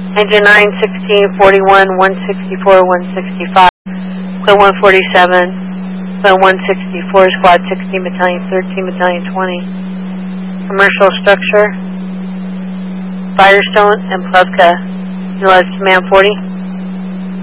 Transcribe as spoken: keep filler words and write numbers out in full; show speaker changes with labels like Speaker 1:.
Speaker 1: Engine nine, sixteen, forty-one, one sixty-four, one sixty-five, Squad one forty-seven, Squad one sixty-four, Squad sixteen, Battalion thirteen, Battalion twenty, Commercial Structure, Firestone, and Plevka. Utilize Command forty.